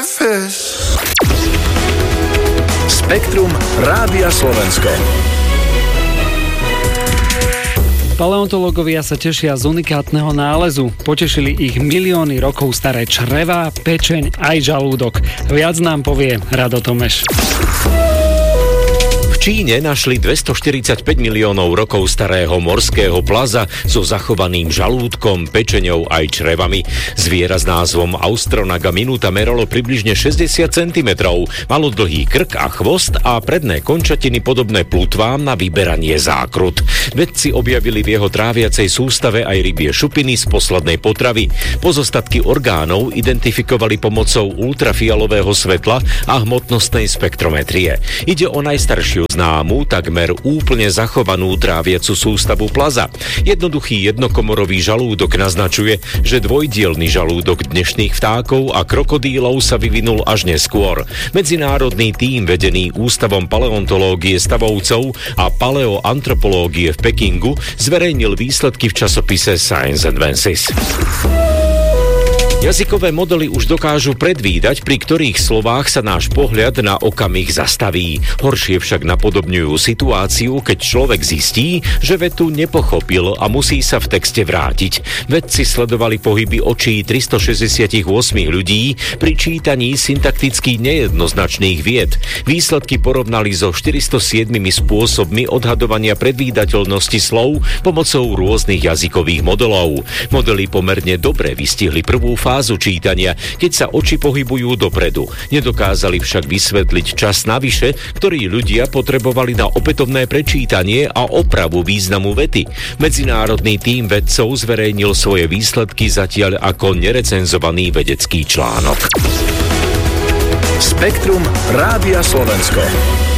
Spektrum Rádia Slovensko. Paleontológovia sa tešia z unikátneho nálezu. Potešili ich milióny rokov staré črevá, pečeň aj žalúdok. Viac nám povie Rado Tomeš. V Číne našli 245 miliónov rokov starého morského plaza so zachovaným žalúdkom, pečeňou aj črevami. Zviera s názvom Austronaga minuta meralo približne 60 cm, malo dlhý krk a chvost a predné končatiny podobné plutvám na vyberanie zákrut. Vedci objavili v jeho tráviacej sústave aj rybie šupiny z poslednej potravy. Pozostatky orgánov identifikovali pomocou ultrafialového svetla a hmotnostnej spektrometrie. Ide o najstaršiu známu, takmer úplne zachovanú tráviacu sústavu plaza. Jednoduchý jednokomorový žalúdok naznačuje, že dvojdielny žalúdok dnešných vtákov a krokodílov sa vyvinul až neskôr. Medzinárodný tím vedený Ústavom paleontológie stavovcov a paleoantropológie v Pekingu zverejnil výsledky v časopise Science Advances. Jazykové modely už dokážu predvídať, pri ktorých slovách sa náš pohľad na okamih zastaví. Horšie však napodobňujú situáciu, keď človek zistí, že vetu nepochopil a musí sa v texte vrátiť. Vedci sledovali pohyby očí 368 ľudí pri čítaní syntakticky nejednoznačných vied. Výsledky porovnali so 407 spôsobmi odhadovania predvídateľnosti slov pomocou rôznych jazykových modelov. Modely pomerne dobre vystihli prvú fázu čítania, keď sa oči pohybujú dopredu. Nedokázali však vysvetliť čas navyše, ktorý ľudia potrebovali na opätovné prečítanie a opravu významu vety. Medzinárodný tím vedcov zverejnil svoje výsledky zatiaľ ako nerecenzovaný vedecký článok. Spektrum Rádia Slovensko.